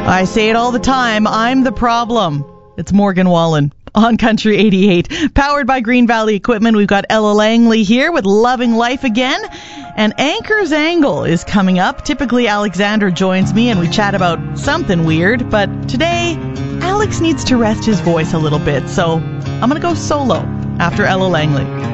I say it all the time. I'm the problem. It's Morgan Wallen on Country 88. Powered by Green Valley Equipment, we've got Ella Langley here with Loving Life Again. And Anchor's Angle is coming up. Typically, Alexander joins me and we chat about something weird. But today, Alex needs to rest his voice a little bit. So I'm going to go solo after Ella Langley.